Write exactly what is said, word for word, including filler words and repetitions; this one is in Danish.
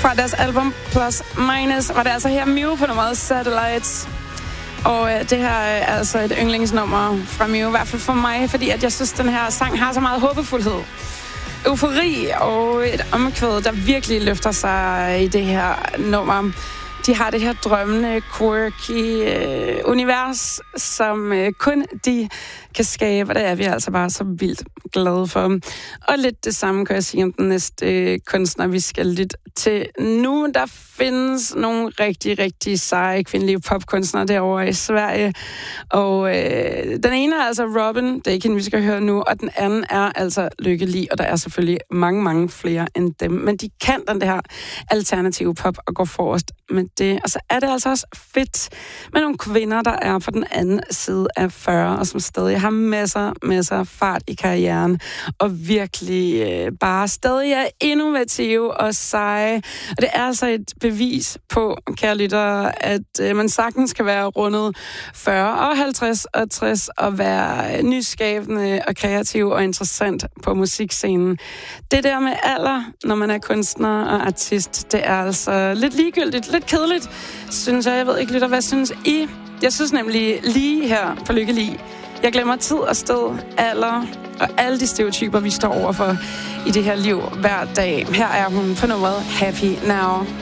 Fra deres album Plus Minus var det altså her Mew på nummeret Satellites. Og øh, det her er altså et yndlingsnummer fra Mew, i hvert fald for mig, fordi at jeg synes, den her sang har så meget håbefuldhed. Eufori og et omkvæd, der virkelig løfter sig i det her nummer. De har det her drømmende, quirky øh, univers, som øh, kun de kan skabe, og det er vi altså bare så vildt glade for. Og lidt det samme kan jeg sige om den næste øh, kunstner, vi skal lytte til nu. Der findes nogle rigtig, rigtig seje kvindelige popkunstnere derovre i Sverige. Og øh, den ene er altså Robin, det er ikke hende, vi skal høre nu, og den anden er altså Lykke Li, og der er selvfølgelig mange, mange flere end dem. Men de kan den der alternative pop og går forrest med det. Og så er det altså også fedt med nogle kvinder, der er på den anden side af fyrre, og som stadig har masser, masser af fart i karrieren, og virkelig øh, bare stadig er innovative og seje. Og det er altså et bevis på, kære lyttere, at øh, man sagtens kan være rundet fyrre og halvtreds og tres og være nyskabende og kreativ og interessant på musikscenen. Det der med alder, når man er kunstner og artist, det er altså lidt ligegyldigt, lidt kedeligt, synes jeg. Jeg ved ikke, lytter, hvad synes I? Jeg synes nemlig lige her på Lykke Li, jeg glemmer tid og sted, alder og alle de stereotyper, vi står overfor i det her liv hver dag. Her er hun på nummeret Happy Now.